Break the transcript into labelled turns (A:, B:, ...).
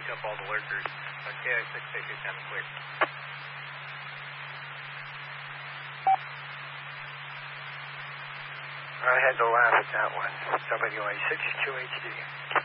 A: wake up all the lurkers. KI-6, take it down quick.
B: I had to laugh at that one. WA62HD.